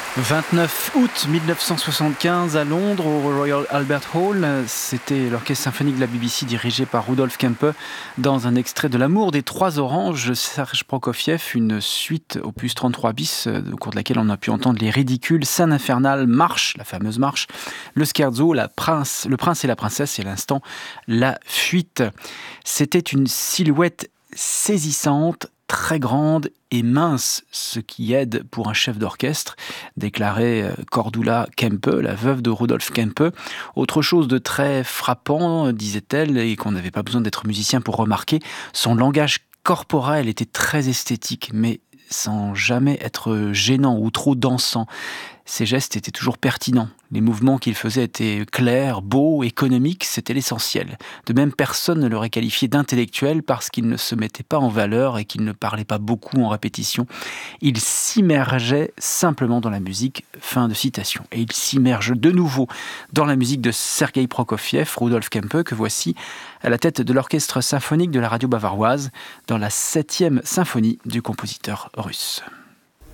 29 août 1975 à Londres, au Royal Albert Hall. C'était l'orchestre symphonique de la BBC dirigé par Rudolf Kempe dans un extrait de L'Amour des Trois Oranges, Serge Prokofiev, une suite opus 33 bis au cours de laquelle on a pu entendre les ridicules, scène infernale, marche, la fameuse marche, le scherzo, le prince et la princesse et l'instant, la fuite. C'était une silhouette saisissante, très grande et mince, ce qui aide pour un chef d'orchestre, déclarait Cordula Kempe, la veuve de Rudolf Kempe. Autre chose de très frappant, disait-elle, et qu'on n'avait pas besoin d'être musicien pour remarquer, son langage corporel était très esthétique, mais sans jamais être gênant ou trop dansant. Ses gestes étaient toujours pertinents. Les mouvements qu'il faisait étaient clairs, beaux, économiques, c'était l'essentiel. De même, personne ne l'aurait qualifié d'intellectuel parce qu'il ne se mettait pas en valeur et qu'il ne parlait pas beaucoup en répétition. Il s'immergeait simplement dans la musique. Fin de citation. Et il s'immerge de nouveau dans la musique de Sergei Prokofiev, Rudolf Kempe, que voici à la tête de l'orchestre symphonique de la radio bavaroise dans la 7e symphonie du compositeur russe.